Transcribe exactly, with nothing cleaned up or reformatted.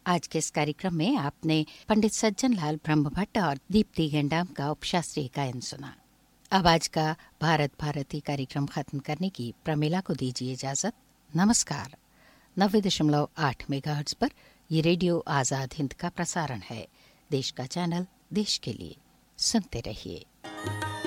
आज के इस कार्यक्रम में आपने पंडित सज्जन लाल ब्रह्मभट्ट और दीप्ति गेंडाम का उपशास्त्रीय गायन सुना। अब आज का भारत भारती कार्यक्रम खत्म करने की प्रमिला को दीजिए इजाजत। नमस्कार। नब्बे दशमलव आठ मेगाहर्ट्ज पर ये रेडियो आजाद हिंद का प्रसारण है। देश का चैनल, देश के लिए। सुनते रहिए।